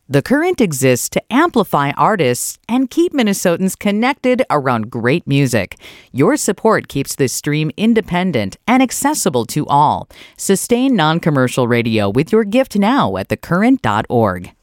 The Current exists to amplify artists and keep Minnesotans connected around great music. Your support keeps this stream independent and accessible to all. Sustain non-commercial radio with your gift now at thecurrent.org.